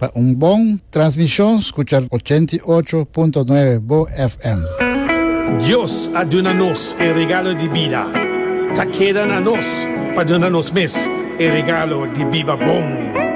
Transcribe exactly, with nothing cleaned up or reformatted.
para un buen transmisión, escuchar ochenta y ocho punto nueve Bo F M. Dios aduna-nos el regalo de vida. Ta quedan a nos para darnos mes el regalo de vida bom.